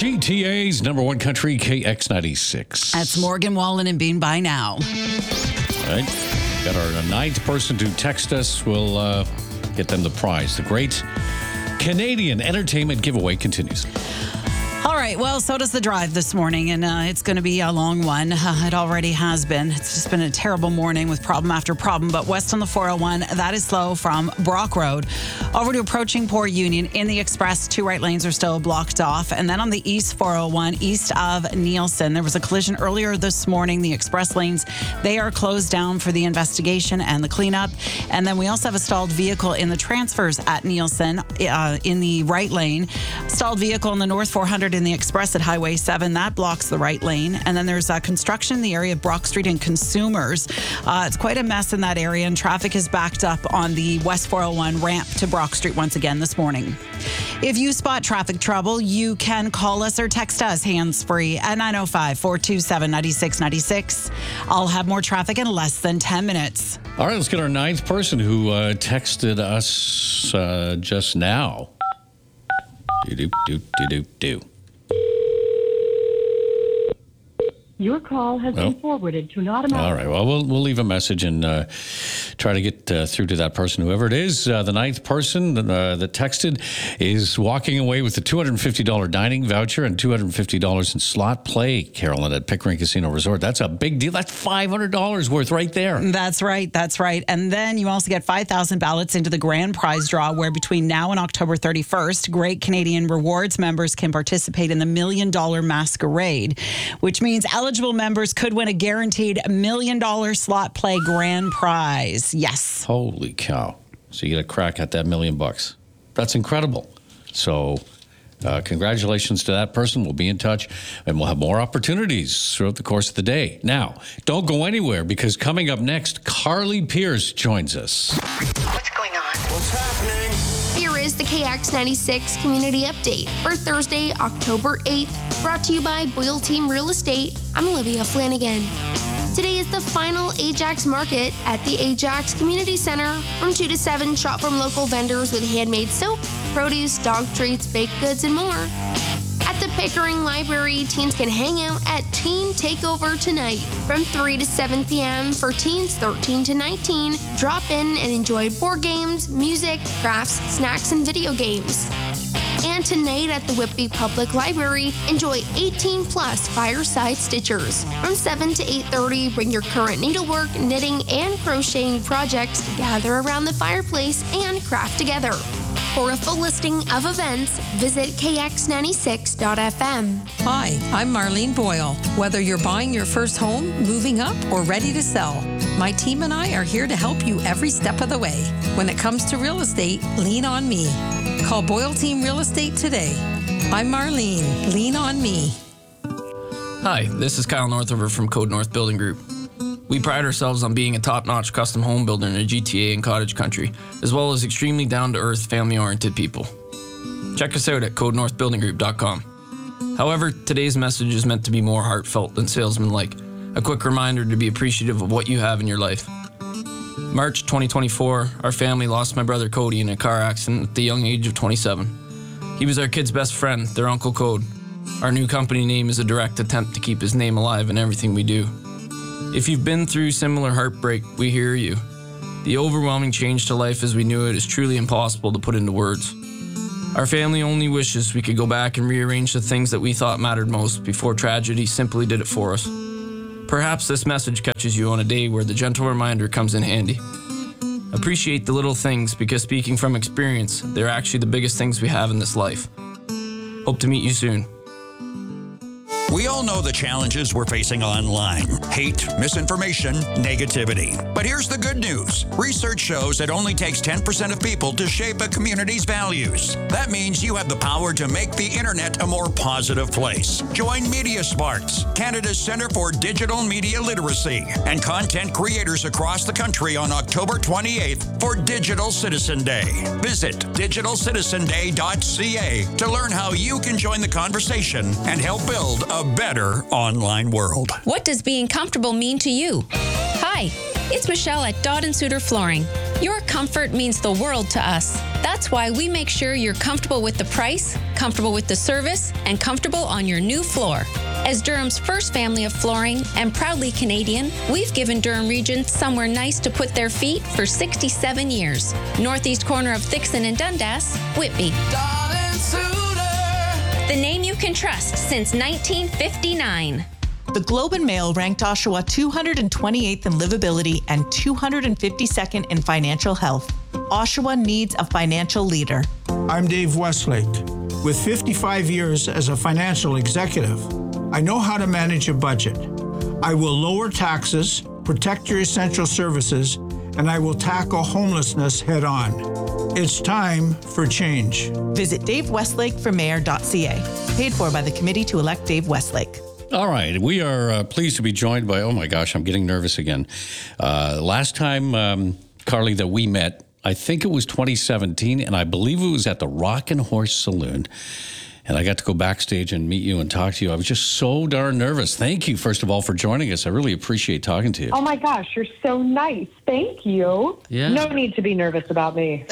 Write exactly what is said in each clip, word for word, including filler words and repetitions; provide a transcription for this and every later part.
G T A's number one country, K X ninety-six. That's Morgan Wallen and Bean by now. All right. Got our ninth person to text us. We'll uh, get them the prize. The great Canadian entertainment giveaway continues. All right, well, so does the drive this morning, and uh, it's going to be a long one. Uh, it already has been. It's just been a terrible morning with problem after problem, but west on the four oh one, that is slow from Brock Road over to approaching Port Union. In the express, two right lanes are still blocked off, and then on the east four oh one, east of Nielsen, there was a collision earlier this morning. The express lanes, they are closed down for the investigation and the cleanup, and then we also have a stalled vehicle in the transfers at Nielsen uh, in the right lane. Stalled vehicle in the north four hundred in the express at Highway seven, that blocks the right lane. And then there's uh, construction in the area of Brock Street and Consumers. Uh, it's quite a mess in that area, and traffic is backed up on the West four oh one ramp to Brock Street once again this morning. If you spot traffic trouble, you can call us or text us hands-free at nine oh five, four two seven, nine six nine six. I'll have more traffic in less than ten minutes. All right, let's get our ninth person who uh, texted us uh, just now. Do-do-do-do-do-do. Your call has well, been forwarded to not a All right. Well, we'll we'll leave a message and uh, try to get uh, through to that person, whoever it is. Uh, the ninth person uh, that texted is walking away with a two hundred fifty dollars dining voucher and two hundred fifty dollars in slot play, Carolyn, at Pickering Casino Resort. That's a big deal. That's five hundred dollars worth right there. That's right. That's right. And then you also get five thousand ballots into the grand prize draw, where between now and October thirty-first, Great Canadian Rewards members can participate in the Million Dollar Masquerade, which means eligible members could win a guaranteed million dollar slot play grand prize. Yes. Holy cow. So you get a crack at that million bucks. That's incredible. So uh, congratulations to that person. We'll be in touch, and we'll have more opportunities throughout the course of the day. Now, don't go anywhere, because coming up next, Carly Pierce joins us. What's going on? What's happening? Here is the K X ninety-six Community Update for Thursday, October eighth, brought to you by Boyle Team Real Estate. I'm Olivia Flanagan. Today is the final Ajax Market at the Ajax Community Center. From two to seven, shop from local vendors with handmade soap, produce, dog treats, baked goods, and more. At the Pickering Library, teens can hang out at Teen Takeover tonight from three to seven p.m. for teens thirteen to nineteen. Drop in and enjoy board games, music, crafts, snacks, and video games. And tonight at the Whitby Public Library, enjoy eighteen plus Fireside Stitchers. From seven to eight thirty, bring your current needlework, knitting, and crocheting projects to gather around the fireplace and craft together. For a full listing of events, visit k x ninety-six dot f m. Hi, I'm Marlene Boyle. Whether you're buying your first home, moving up, or ready to sell, my team and I are here to help you every step of the way. When it comes to real estate, lean on me. Call Boyle Team Real Estate today. I'm Marlene. Lean on me. Hi, this is Kyle Northover from Code North Building Group. We pride ourselves on being a top-notch custom home builder in the G T A and cottage country, as well as extremely down-to-earth, family-oriented people. Check us out at code north building group dot com. However, today's message is meant to be more heartfelt than salesman-like. A quick reminder to be appreciative of what you have in your life. March twenty twenty-four, our family lost my brother Cody in a car accident at the young age of twenty-seven. He was our kid's best friend, their Uncle Code. Our new company name is a direct attempt to keep his name alive in everything we do. If you've been through similar heartbreak, we hear you. The overwhelming change to life as we knew it is truly impossible to put into words. Our family only wishes we could go back and rearrange the things that we thought mattered most before tragedy simply did it for us. Perhaps this message catches you on a day where the gentle reminder comes in handy. Appreciate the little things, because speaking from experience, they're actually the biggest things we have in this life. Hope to meet you soon. We all know the challenges we're facing online. Hate, misinformation, negativity. But here's the good news. Research shows it only takes ten percent of people to shape a community's values. That means you have the power to make the internet a more positive place. Join Media Sparks, Canada's Centre for Digital Media Literacy, and content creators across the country on October twenty-eighth for Digital Citizen Day. Visit digital citizen day dot c a to learn how you can join the conversation and help build a better online world. What does being comfortable mean to you? Hi, it's Michelle at Dodd and Suter Flooring. Your comfort means the world to us. That's why we make sure you're comfortable with the price, comfortable with the service, and comfortable on your new floor. As Durham's first family of flooring and proudly Canadian, we've given Durham Region somewhere nice to put their feet for sixty-seven years. Northeast corner of Thixon and Dundas, Whitby. The name you can trust since nineteen fifty-nine. The Globe and Mail ranked Oshawa two hundred twenty-eighth in livability and two hundred fifty-second in financial health. Oshawa needs a financial leader. I'm Dave Westlake. With fifty-five years as a financial executive, I know how to manage a budget. I will lower taxes, protect your essential services, and I will tackle homelessness head on. It's time for change. Visit dave westlake for mayor dot c a. Paid for by the Committee to Elect Dave Westlake. All right. We are uh, pleased to be joined by, oh my gosh, I'm getting nervous again. Uh, last time, um, Carly, that we met, I think it was twenty seventeen, and I believe it was at the Rock and Horse Saloon. And I got to go backstage and meet you and talk to you. I was just so darn nervous. Thank you, first of all, for joining us. I really appreciate talking to you. Oh my gosh, you're so nice. Thank you. Yeah. No need to be nervous about me.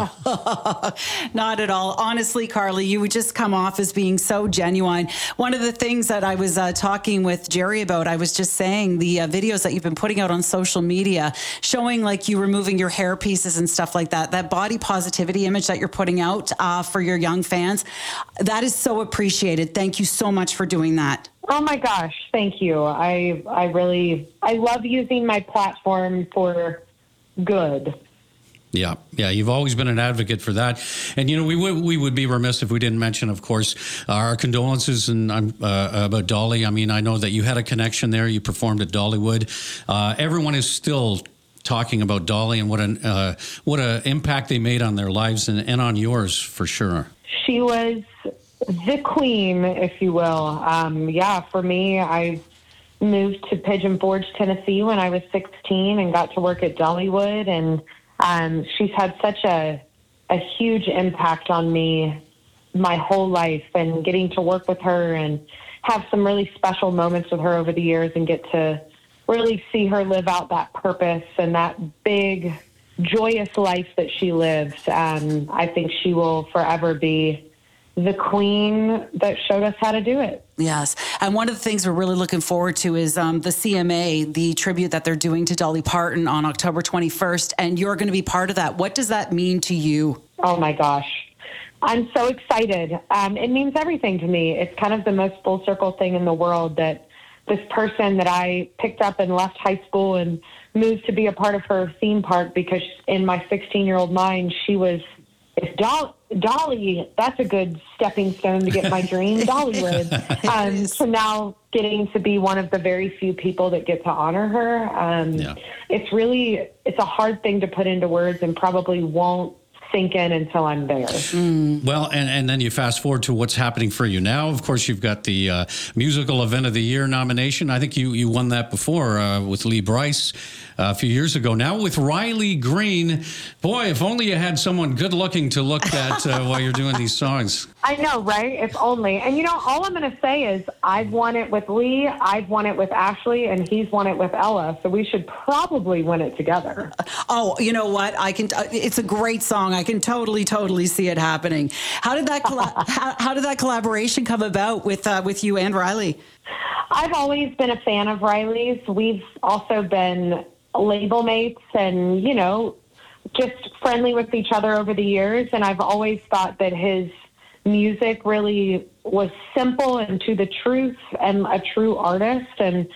Uh, Not at all. Honestly, Carly, you would just come off as being so genuine. One of the things that I was uh, talking with Jerry about, I was just saying the uh, videos that you've been putting out on social media, showing like you removing your hair pieces and stuff like that, that body positivity image that you're putting out uh, for your young fans, that is so appreciated. Thank you so much for doing that. Oh my gosh, thank you. I I really I love using my platform for good. Yeah, yeah, you've always been an advocate for that, and you know we would we would be remiss if we didn't mention, of course, our condolences and um, uh, about Dolly. I mean, I know that you had a connection there. You performed at Dollywood. Uh, everyone is still talking about Dolly and what an uh, what an impact they made on their lives and, and on yours for sure. She was the queen, if you will. Um, yeah, for me, I moved to Pigeon Forge, Tennessee when I was sixteen and got to work at Dollywood. And um, she's had such a, a huge impact on me my whole life, and getting to work with her and have some really special moments with her over the years and get to really see her live out that purpose and that big, joyous life that she lived. Um, I think she will forever be the queen that showed us how to do it. Yes. And one of the things we're really looking forward to is um, the C M A, the tribute that they're doing to Dolly Parton on October twenty-first. And you're going to be part of that. What does that mean to you? Oh, my gosh. I'm so excited. Um, it means everything to me. It's kind of the most full circle thing in the world that this person that I picked up and left high school and moved to be a part of her theme park, because in my sixteen-year-old mind, she was, if Dolly, Dolly, that's a good stepping stone to get my dream, Dollywood. Um, so now getting to be one of the very few people that get to honor her, um, yeah. it's really, it's a hard thing to put into words and probably won't sink in until I'm there. Mm. Well, and, and then you fast forward to what's happening for you now. Of course, you've got the uh, Musical Event of the Year nomination. I think you, you won that before uh, with Lee Brice uh, a few years ago. Now with Riley Green, boy, if only you had someone good looking to look at uh, while you're doing these songs. I know, right? If only. And, you know, all I'm going to say is I've won it with Lee, I've won it with Ashley, and he's won it with Ella. So we should probably win it together. Oh, you know what? I can. Uh, it's a great song. I can totally, totally see it happening. How did that colla- how, how did that collaboration come about with uh, with you and Riley? I've always been a fan of Riley's. We've also been label mates and, you know, just friendly with each other over the years. And I've always thought that his music really was simple and to the truth and a true artist. And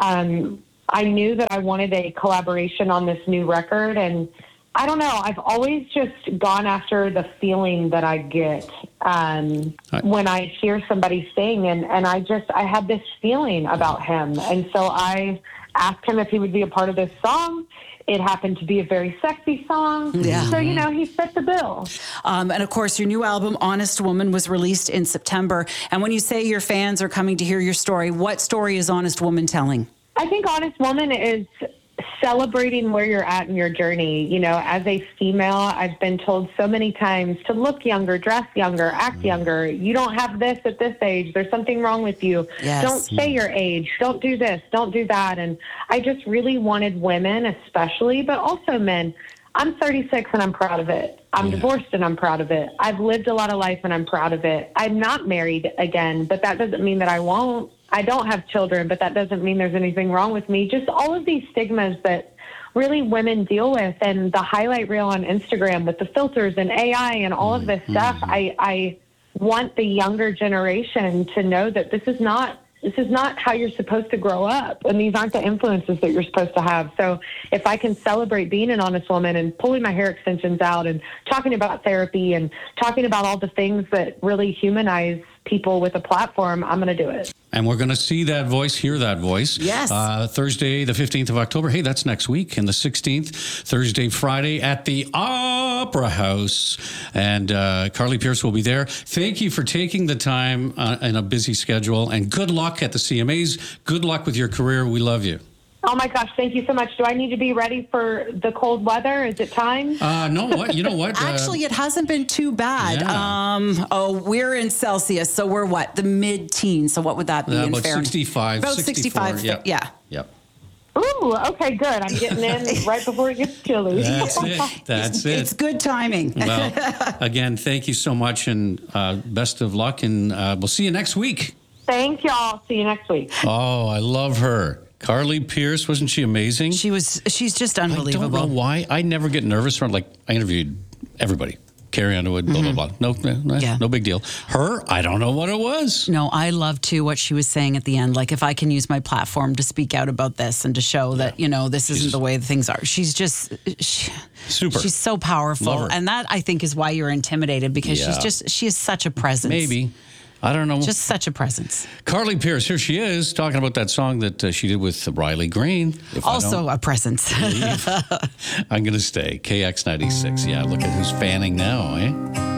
um, I knew that I wanted a collaboration on this new record. And I don't know, I've always just gone after the feeling that I get um, I- when I hear somebody sing. And, and I just, I had this feeling about him. And so I asked him if he would be a part of this song. It happened to be a very sexy song. Yeah. So, you know, he fit the bill. Um, and, of course, your new album, Honest Woman, was released in September. And when you say your fans are coming to hear your story, what story is Honest Woman telling? I think Honest Woman is celebrating where you're at in your journey. You know, as a female, I've been told so many times to look younger, dress younger, act younger. You don't have this at this age. There's something wrong with you. Yes. Don't say your age. Don't do this. Don't do that. And I just really wanted women, especially, but also men, I'm thirty-six and I'm proud of it. I'm Yeah. divorced and I'm proud of it. I've lived a lot of life and I'm proud of it. I'm not married again, but that doesn't mean that I won't. I don't have children, but that doesn't mean there's anything wrong with me. Just all of these stigmas that really women deal with, and the highlight reel on Instagram with the filters and A I and all of this stuff. I, I want the younger generation to know that this is not This is not how you're supposed to grow up, and these aren't the influences that you're supposed to have. So if I can celebrate being an honest woman and pulling my hair extensions out and talking about therapy and talking about all the things that really humanize people with a platform, I'm going to do it. And we're going to see that voice, hear that voice. Yes. Uh, Thursday, the fifteenth of October. Hey, that's next week. And the sixteenth, Thursday, Friday at the Opera House. And uh, Carly Pearce will be there. Thank you for taking the time uh, in a busy schedule. And good luck at the C M As. Good luck with your career. We love you. Oh, my gosh. Thank you so much. Do I need to be ready for the cold weather? Is it time? Uh, no, what? You know what? Actually, it hasn't been too bad. Yeah. Um, oh, we're in Celsius, so we're what? The mid-teens. So what would that be uh, in about Fahrenheit? sixty-five. About sixty-four, sixty-five. Yep. Yeah. Yep. Ooh, okay, good. I'm getting in right before it gets chilly. That's it. That's it. It's good timing. Well, again, thank you so much, and uh, best of luck, and uh, we'll see you next week. Thank y'all. See you next week. Oh, I love her. Carly Pearce, wasn't she amazing? She was. She's just I unbelievable. don't know why. I never get nervous from, like, I interviewed everybody. Carrie Underwood, blah, blah, blah. No, no, Yeah. no big deal. Her, I don't know what it was. No, I love too what she was saying at the end. Like, if I can use my platform to speak out about this and to show that, you know, this isn't the way things are. She's just, she, Super. She's so powerful. Love her. And that, I think, is why you're intimidated, because Yeah. she's just, she is such a presence. Maybe. I don't know. Just such a presence. Carly Pearce, here she is, talking about that song that uh, she did with Riley Green. If I Also don't a presence. leave, I'm going to stay. K X ninety-six. Yeah, look at who's fanning now, eh?